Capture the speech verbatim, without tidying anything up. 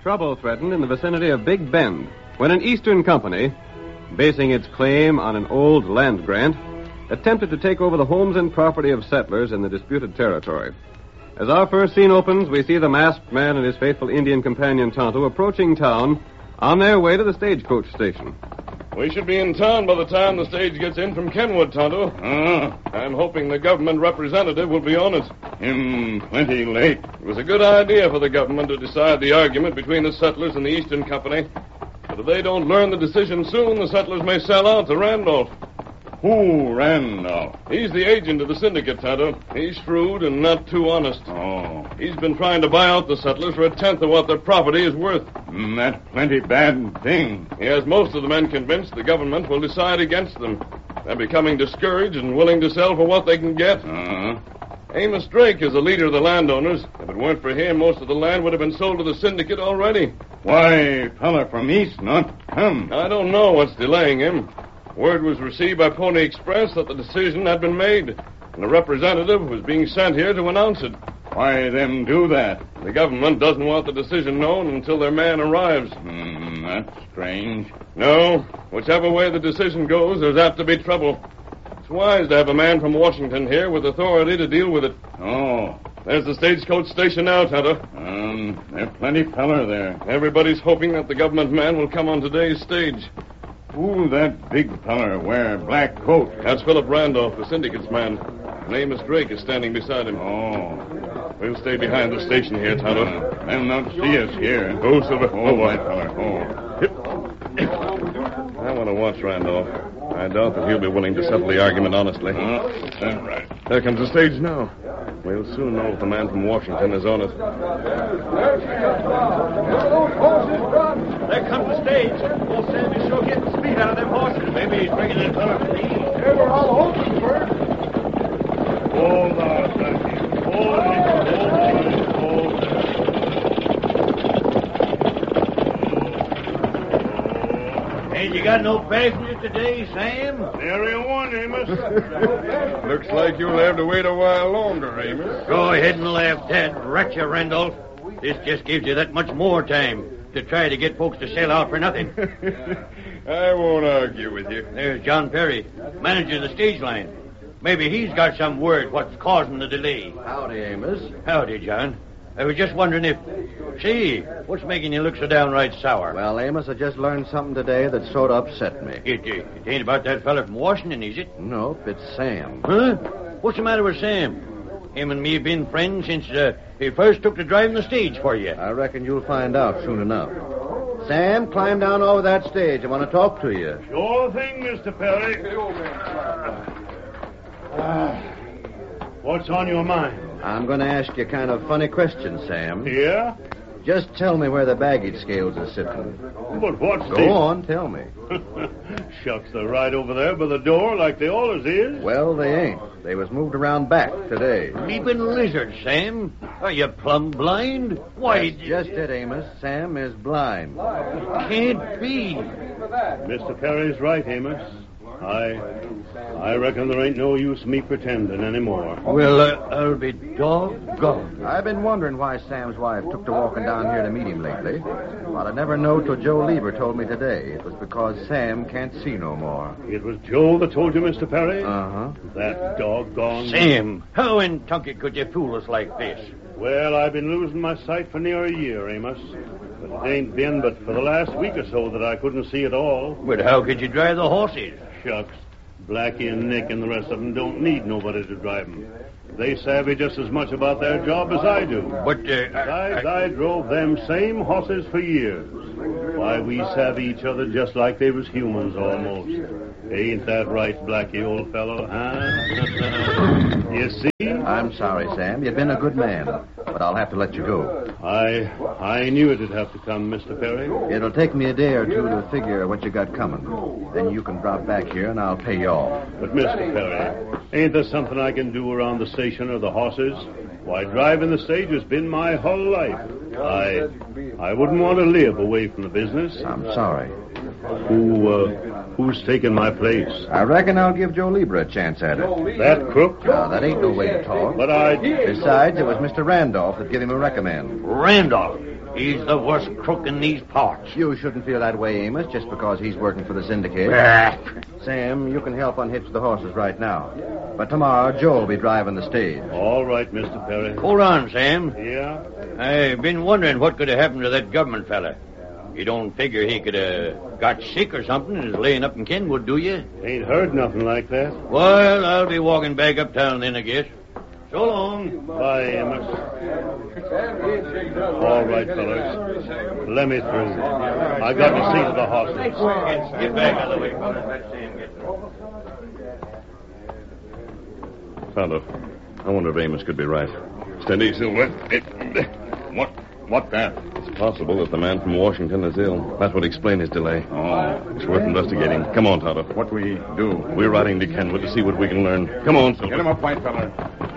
Trouble threatened in the vicinity of Big Bend when an Eastern company, basing its claim on an old land grant, attempted to take over the homes and property of settlers in the disputed territory. As our first scene opens, we see the masked man and his faithful Indian companion Tonto approaching town on their way to the stagecoach station. We should be in town by the time the stage gets in from Kenwood, Tonto. Uh, I'm hoping the government representative will be on it. him plenty late. It was a good idea for the government to decide the argument between the settlers and the Eastern Company. But if they don't learn the decision soon, the settlers may sell out to Randolph. Who, Randolph? He's the agent of the syndicate, Tonto. He's shrewd and not too honest. Oh, He's been trying to buy out the settlers for a tenth of what their property is worth. mm, that's plenty bad thing. He has most of the men convinced the government will decide against them. They're becoming discouraged and willing to sell for what they can get. Uh, Amos Drake is the leader of the landowners. If it weren't for him, most of the land would have been sold to the syndicate already. why, fella from East not come. I don't know what's delaying him. Word was received by Pony Express that the decision had been made, and a representative was being sent here to announce it. Why them do that? The government doesn't want the decision known until their man arrives. Hmm, that's strange. No, whichever way the decision goes, there's apt to be trouble. It's wise to have a man from Washington here with authority to deal with it. Oh, There's the stagecoach station now, Tonto. um, there's plenty feller there. Everybody's hoping that the government man will come on today's stage. Who that big feller wear black coat? That's Philip Randolph, the syndicate's man. And Amos Drake is standing beside him. Oh, We'll stay behind the station here, Tonto. uh, they'll not see us here. Oh, Silver. Oh, white feller. Oh. I want to watch Randolph. I doubt that he'll be willing to settle the argument honestly. Uh, that's right. There comes the stage now. We'll soon know if the man from Washington is on it. There comes the stage. Old Sam is sure getting speed out of them horses. Maybe he's bringing that fella from the east. They were all hoping for it. Hold on, Blackie. Hold it. Hold it. Hold it. Ain't you got no passengers today, Sam? Nary one, Amos. Looks like you'll have to wait a while longer, Amos. Go ahead and laugh, Dad. Rat you, Randolph. This just gives you that much more time to try to get folks to sell out for nothing. I won't argue with you. There's John Perry, manager of the stage line. Maybe he's got some word what's causing the delay. Howdy, Amos. Howdy, John. I was just wondering if... See, what's making you look so downright sour? Well, Amos, I just learned something today that sort of upset me. It, it, it ain't about that fella from Washington, is it? Nope, it's Sam. Huh? What's the matter with Sam? Him and me have been friends since uh, he first took to driving the stage for you. I reckon you'll find out soon enough. Sam, climb down over that stage. I want to talk to you. Sure thing, Mister Perry. Uh, what's on your mind? I'm going to ask you a kind of funny question, Sam. Yeah? Just tell me where the baggage scales are sitting. But what's Go on, tell me. Shucks, they're right over there by the door like they always is. Well, they ain't. They was moved around back today. Leaping lizard, Sam. Are you plumb blind? Why... That's just it, Amos. Sam is blind. Can't be. Mister Perry's right, Amos. I I reckon there ain't no use me pretending anymore. Well, uh, I'll be doggone. I've been wondering why Sam's wife took to walking down here to meet him lately. But I never know till Joe Lever told me today. It was because Sam can't see no more. It was Joe that told you, Mister Perry? Uh-huh. That doggone... Sam, how in Tunket could you fool us like this? Well, I've been losing my sight for near a year, Amos. But it ain't been but for the last week or so that I couldn't see at all. But how could you drive the horses? Shucks. Blackie and Nick and the rest of them don't need nobody to drive them. They savvy just as much about their job as I do. But, uh... Besides, I, I drove them same horses for years. Why, we savvy each other just like they was humans almost. Ain't that right, Blackie, old fellow, huh? You see? I'm sorry, Sam. You've been a good man. But I'll have to let you go. I I knew it'd have to come, Mister Perry. It'll take me a day or two to figure what you got coming. Then you can drop back here and I'll pay you off. But, Mister Perry, ain't there something I can do around the station or the horses? Why, driving the stage has been my whole life. I I wouldn't want to live away from the business. I'm sorry. Who, uh, who's taking my place? I reckon I'll give Joe Lieber a chance at it. That crook? Now, that ain't no way to talk. But I... Besides, it was Mister Randolph that gave him a recommend. Randolph. He's the worst crook in these parts. You shouldn't feel that way, Amos, just because he's working for the syndicate. Sam, you can help unhitch the horses right now. But tomorrow, Joe will be driving the stage. All right, Mister Perry. Hold on, Sam. Yeah? I've been wondering what could have happened to that government fella. You don't figure he could have got sick or something and is laying up in Kenwood, do you? Ain't heard nothing like that. Well, I'll be walking back uptown then, I guess. So long. Bye, Amos. All right, fellas. Let me through. I got to see to the horses. Get back out of the way, fellas. Let Sam get through. Tonto, I wonder if Amos could be right. Steady, Silver. What? What that? It's possible that the man from Washington is ill. That would explain his delay. Oh. It's worth investigating. Come on, Tonto. What we do? We're riding to Kenwood to see what we can learn. Come on, Silver. Get him up, white fella.